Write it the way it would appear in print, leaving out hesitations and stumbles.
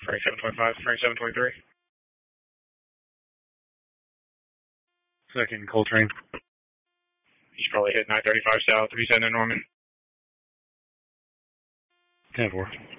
Frank 725, Frank 723. Second, Coltrane. He's probably hit 935 south if he's heading to Norman. 10-4.